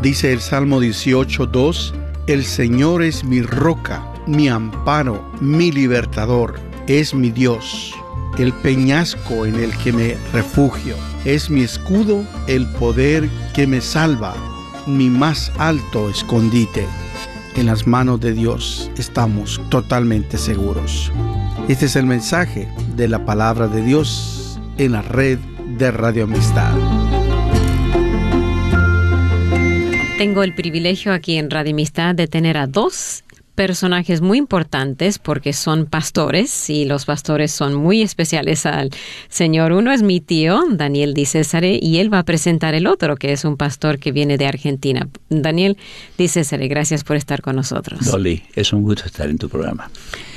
Dice el Salmo 18:2, el Señor es mi roca, mi amparo, mi libertador, es mi Dios, el peñasco en el que me refugio, es mi escudo, el poder que me salva, mi más alto escondite. En las manos de Dios estamos totalmente seguros. Este es el mensaje de la palabra de Dios en la red de Radio Amistad. Tengo el privilegio aquí en Radio Amistad de tener a dos personajes muy importantes porque son pastores y los pastores son muy especiales al Señor. Uno es mi tío, Daniel Di Cesare, y él va a presentar el otro, que es un pastor que viene de Argentina. Daniel Di Cesare, gracias por estar con nosotros. Dolly, es un gusto estar en tu programa.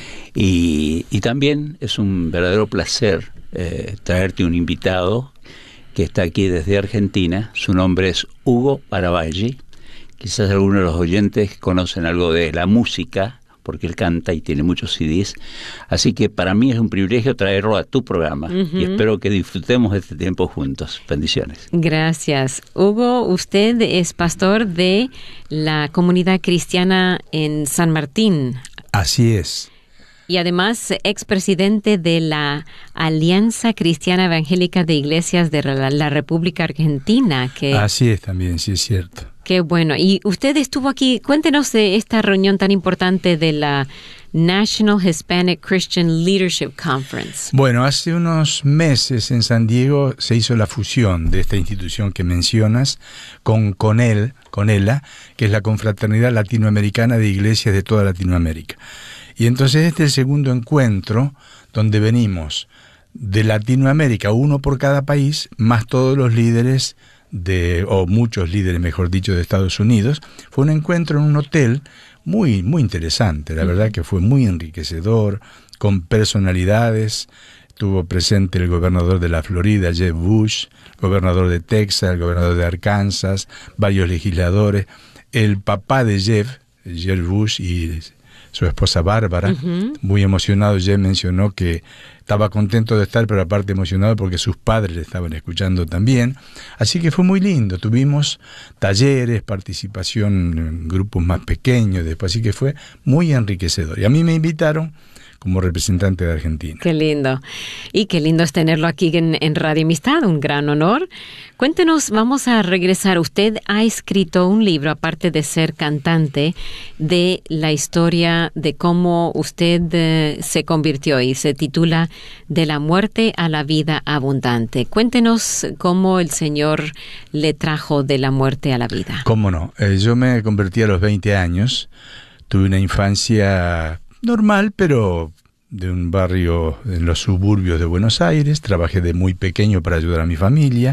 Y también es un verdadero placer traerte un invitado que está aquí desde Argentina. Su nombre es Hugo Baraballi. Quizás algunos de los oyentes conocen algo de la música, porque él canta y tiene muchos CDs. Así que para mí es un privilegio traerlo a tu programa. Y espero que disfrutemos este tiempo juntos. Bendiciones. Gracias. Hugo, usted es pastor de la comunidad cristiana en San Martín. Así es. Y además expresidente de la Alianza Cristiana Evangélica de Iglesias de la República Argentina. Así es también, sí es cierto. Qué bueno. Y usted estuvo aquí, cuéntenos de esta reunión tan importante de la National Hispanic Christian Leadership Conference. Bueno, hace unos meses en San Diego se hizo la fusión de esta institución que mencionas con CONELA, que es la Confraternidad Latinoamericana de Iglesias de toda Latinoamérica. Y entonces este es el segundo encuentro donde venimos de Latinoamérica, uno por cada país, más todos los líderes o muchos líderes, mejor dicho, de Estados Unidos. Fue un encuentro en un hotel muy, muy interesante. La verdad que fue muy enriquecedor, con personalidades. Estuvo presente el gobernador de la Florida, Jeb Bush, gobernador de Texas, el gobernador de Arkansas, varios legisladores, el papá de Jeb Bush y su esposa Bárbara. Muy emocionado. Jeb mencionó que estaba contento de estar, pero aparte emocionado porque sus padres le estaban escuchando también. Así que fue muy lindo. Tuvimos talleres, participación en grupos más pequeños después, así que fue muy enriquecedor. Y a mí me invitaron como representante de Argentina. Qué lindo. Y qué lindo es tenerlo aquí en Radio Amistad, un gran honor. Cuéntenos, vamos a regresar. Usted ha escrito un libro, aparte de ser cantante, de la historia de cómo usted se convirtió y se titula De la muerte a la vida abundante. Cuéntenos cómo el Señor le trajo de la muerte a la vida. ¿Cómo no? Yo me convertí a los 20 años. Tuve una infancia normal, pero de un barrio en los suburbios de Buenos Aires. Trabajé de muy pequeño para ayudar a mi familia.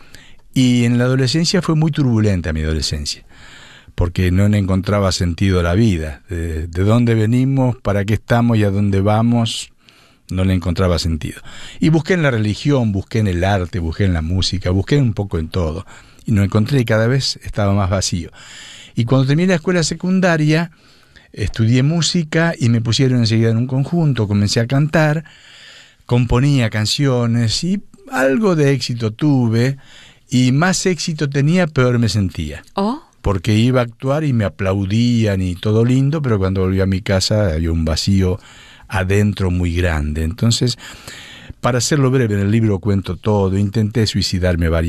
Y en la adolescencia fue muy turbulenta mi adolescencia, porque no le encontraba sentido a la vida. De dónde venimos, para qué estamos y a dónde vamos, no le encontraba sentido. Y busqué en la religión, busqué en el arte, busqué en la música, busqué un poco en todo. Y no encontré, y cada vez estaba más vacío. Y cuando terminé la escuela secundaria, estudié música y me pusieron enseguida en un conjunto, comencé a cantar, componía canciones y algo de éxito tuve, y más éxito tenía, peor me sentía. ¿Oh? Porque iba a actuar y me aplaudían y todo lindo, pero cuando volví a mi casa había un vacío adentro muy grande. Entonces, para hacerlo breve, en el libro cuento todo, intenté suicidarme varias